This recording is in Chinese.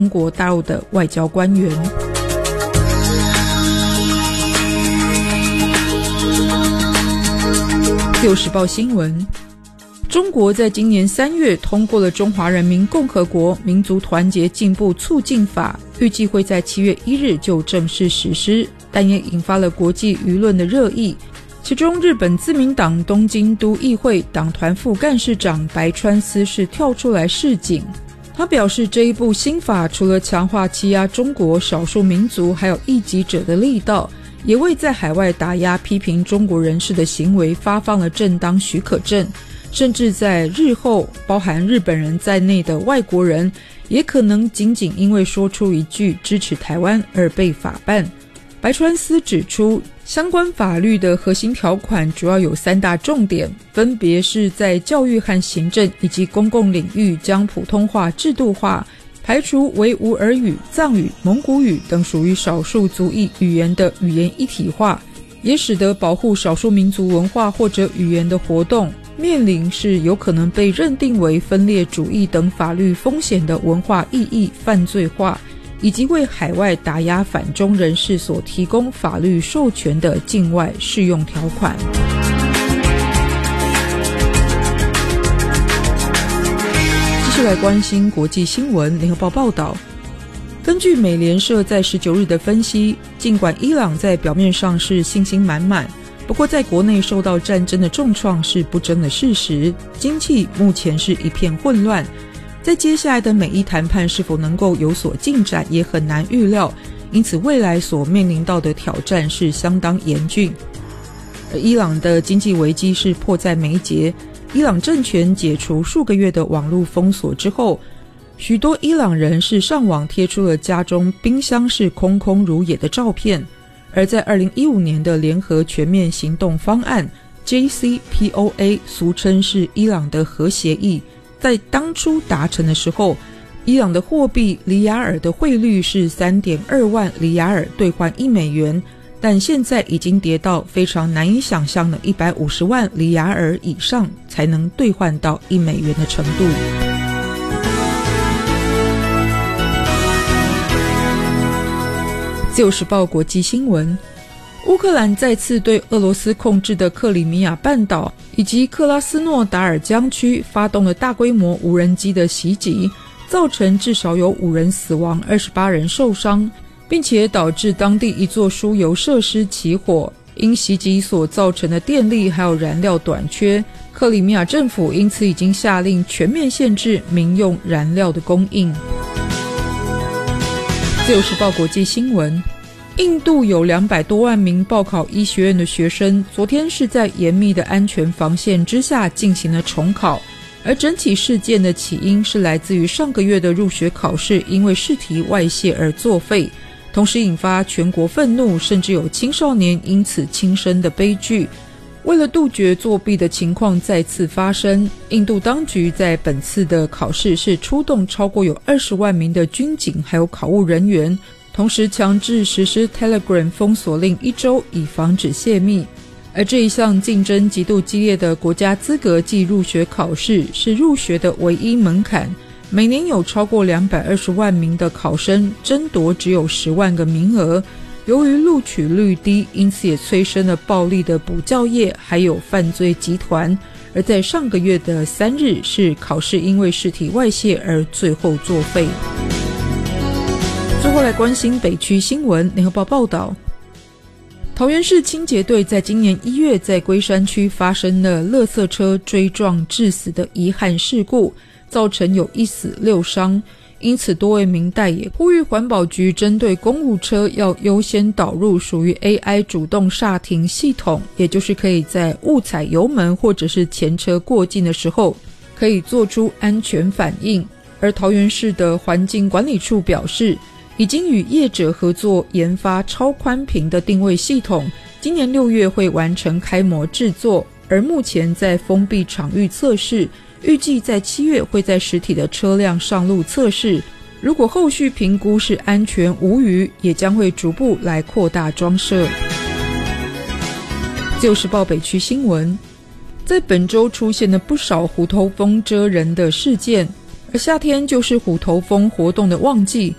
中国大陆的外交官员。自由时报新闻，中国在今年3月通过了《中华人民共和国民族团结进步促进法》，预计会在7月1日就正式实施，但也引发了国际舆论的热议。其中日本自民党东京都议会党团副干事长白川思是跳出来示警。他表示，这一部新法除了强化欺压中国少数民族还有异己者的力道，也为在海外打压批评中国人士的行为发放了正当许可证，甚至在日后包含日本人在内的外国人也可能仅仅因为说出一句支持台湾而被法办。白川思指出，相关法律的核心条款主要有3大重点，分别是在教育和行政以及公共领域将普通话制度化，排除维吾尔语、藏语、蒙古语等属于少数族裔语言的语言一体化，也使得保护少数民族文化或者语言的活动面临是有可能被认定为分裂主义等法律风险的文化异议犯罪化，以及为海外打压反中人士所提供法律授权的境外适用条款。继续来关心国际新闻，联合报报道，根据美联社在19日的分析，尽管伊朗在表面上是信心满满，不过在国内受到战争的重创是不争的事实，经济目前是一片混乱，在接下来的美伊谈判是否能够有所进展也很难预料，因此未来所面临到的挑战是相当严峻。而伊朗的经济危机是迫在眉睫，伊朗政权解除数个月的网络封锁之后，许多伊朗人是上网贴出了家中冰箱是空空如也的照片，而在2015年的联合全面行动方案 JCPOA， 俗称是伊朗的核协议，在当初达成的时候，伊朗的货币里亚尔的汇率是 3.2 万里亚尔兑换1美元，但现在已经跌到非常难以想象的150万里亚尔以上才能兑换到1美元的程度。自由时报国际新闻，乌克兰再次对俄罗斯控制的克里米亚半岛以及克拉斯诺达尔江区发动了大规模无人机的袭击，造成至少有5人死亡，28人受伤，并且导致当地一座输油设施起火，因袭击所造成的电力还有燃料短缺，克里米亚政府因此已经下令全面限制民用燃料的供应。自由时报国际新闻，印度有200多万名报考医学院的学生，昨天是在严密的安全防线之下进行了重考，而整起事件的起因是来自于上个月的入学考试因为试题外泄而作废，同时引发全国愤怒，甚至有青少年因此轻生的悲剧。为了杜绝作弊的情况再次发生，印度当局在本次的考试是出动超过有20万名的军警还有考务人员，同时强制实施 Telegram 封锁令1周，以防止泄密。而这一项竞争极度激烈的国家资格暨入学考试是入学的唯一门槛，每年有超过220万名的考生争夺只有10万个名额，由于录取率低，因此也催生了暴力的补教业还有犯罪集团。而在上个月的3日，是考试因为试题外泄而最后作废。最后来关心北区新闻，联合报报道，桃园市清洁队在今年1月在龟山区发生了垃圾车追撞致死的遗憾事故，造成有1死6伤，因此多位民代也呼吁环保局针对公务车要优先导入属于 AI 主动刹停系统，也就是可以在误踩油门或者是前车过境的时候可以做出安全反应。而桃园市的环境管理处表示，已经与业者合作研发超宽屏的定位系统，今年6月会完成开模制作，而目前在封闭场域测试，预计在7月会在实体的车辆上路测试，如果后续评估是安全无虞，也将会逐步来扩大装设。自由时报北区新闻，在本周出现了不少虎头蜂蛰人的事件， 而夏天就是虎头蜂活动的旺季，